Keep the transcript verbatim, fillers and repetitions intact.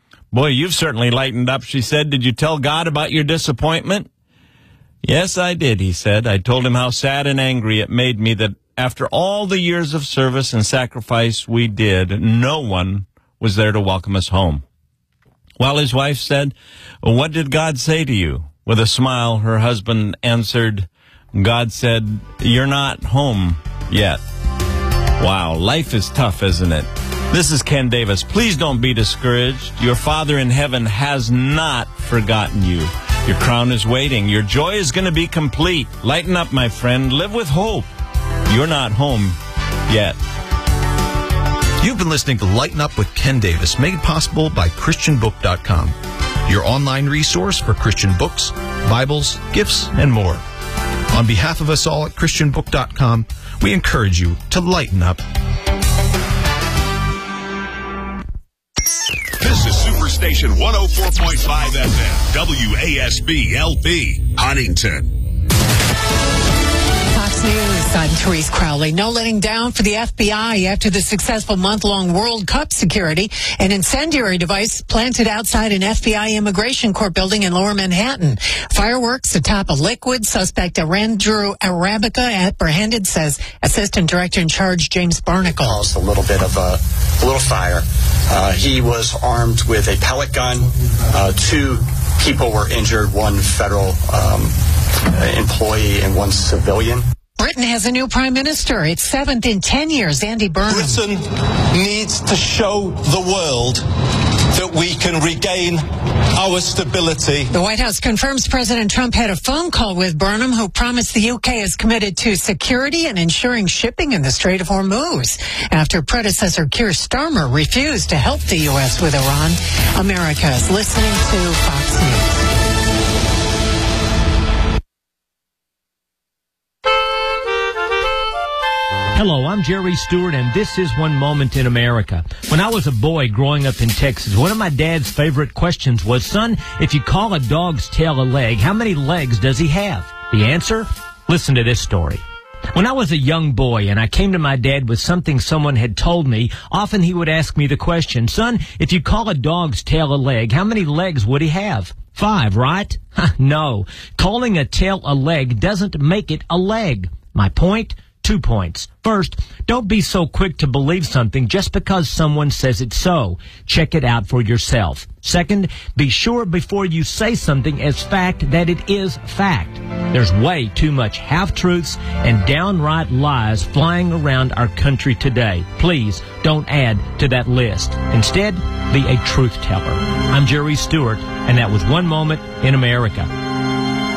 Boy, you've certainly lightened up, she said. Did you tell God about your disappointment? Yes, I did, he said. I told him how sad and angry it made me that after all the years of service and sacrifice we did, no one was there to welcome us home. While his wife said, "What did God say to you?" With a smile, her husband answered, "God said, you're not home yet." Wow, life is tough, isn't it? This is Ken Davis. Please don't be discouraged. Your Father in heaven has not forgotten you. Your crown is waiting. Your joy is going to be complete. Lighten up, my friend. Live with hope. You're not home yet. You've been listening to Lighten Up with Ken Davis, made possible by Christian Book dot com, your online resource for Christian books, Bibles, gifts, and more. On behalf of us all at Christian Book dot com, we encourage you to lighten up. This is Superstation one oh four point five F M, W A S B L P, Huntington. Fox News, I'm Therese Crowley. No letting down for the F B I after the successful month-long World Cup security. An incendiary device planted outside an F B I immigration court building in Lower Manhattan. Fireworks atop a liquid. Suspect Arandrew Arabica apprehended, says Assistant Director in Charge James Barnacle. Caused a little bit of a, a little fire. Uh, he was armed with a pellet gun. Uh, two people were injured, one federal um, employee and one civilian. Britain has a new prime minister. It's seventh in ten years, Andy Burnham. Britain needs to show the world that we can regain our stability. The White House confirms President Trump had a phone call with Burnham, who promised the U K is committed to security and ensuring shipping in the Strait of Hormuz. After predecessor Keir Starmer refused to help the U S with Iran, America is listening to Fox News. Hello, I'm Jerry Stewart, and this is One Moment in America. When I was a boy growing up in Texas, one of my dad's favorite questions was, "Son, if you call a dog's tail a leg, how many legs does he have?" The answer? Listen to this story. When I was a young boy and I came to my dad with something someone had told me, often he would ask me the question, "Son, if you call a dog's tail a leg, how many legs would he have?" Five, right? No. Calling a tail a leg doesn't make it a leg. My point? Two points. First, don't be so quick to believe something just because someone says it's so. Check it out for yourself. Second, be sure before you say something as fact that it is fact. There's way too much half-truths and downright lies flying around our country today. Please don't add to that list. Instead, be a truth teller. I'm Jerry Stewart, and that was One Moment in America.